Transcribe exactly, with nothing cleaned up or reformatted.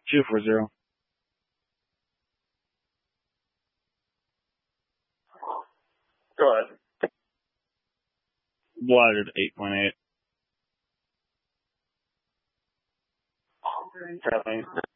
two four zero. Go ahead. Watered eight point eight. Traveling.